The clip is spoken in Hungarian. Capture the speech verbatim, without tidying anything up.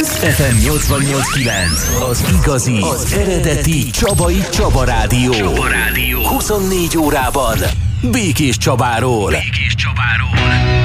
ef em nyolcvannyolc kilenc, az igazi, az eredeti Csabai Csaba Rádió. Csaba Rádió. huszonnégy órában Békés Csabáról. Békés Csabáról.